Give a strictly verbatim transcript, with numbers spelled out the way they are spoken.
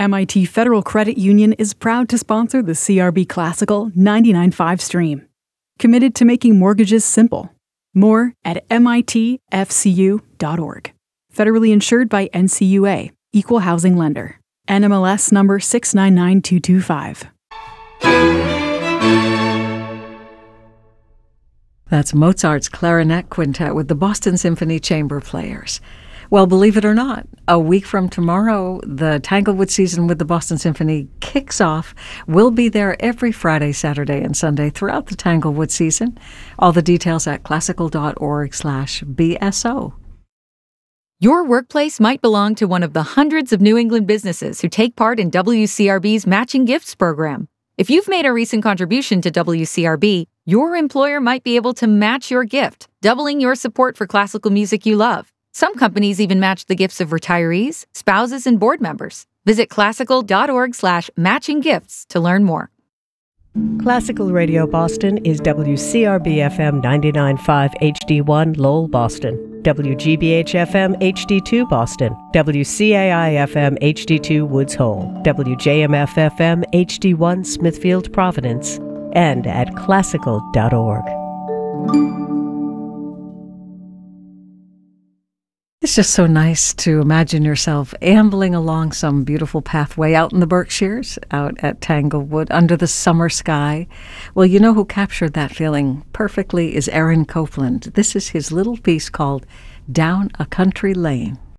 M I T Federal Credit Union is proud to sponsor the C R B Classical ninety-nine point five stream. Committed to making mortgages simple. More at M I T F C U dot org. Federally insured by N C U A, Equal Housing Lender. N M L S number six nine nine two two five. That's Mozart's Clarinet Quintet with the Boston Symphony Chamber Players. Well, believe it or not, a week from tomorrow, the Tanglewood season with the Boston Symphony kicks off. We'll be there every Friday, Saturday, and Sunday throughout the Tanglewood season. All the details at classical.org slash BSO. Your workplace might belong to one of the hundreds of New England businesses who take part in W C R B's Matching Gifts program. If you've made a recent contribution to W C R B, your employer might be able to match your gift, doubling your support for classical music you love. Some companies even match the gifts of retirees, spouses, and board members. Visit classical.org slash matching gifts to learn more. Classical Radio Boston is W C R B F M ninety-nine point five H D one Lowell, Boston, W G B H F M H D two Boston, W C A I F M H D two Woods Hole, W J M F F M H D one Smithfield, Providence, and at classical dot org. It's just so nice to imagine yourself ambling along some beautiful pathway out in the Berkshires, out at Tanglewood, under the summer sky. Well, you know who captured that feeling perfectly is Aaron Copland. This is his little piece called Down a Country Lane.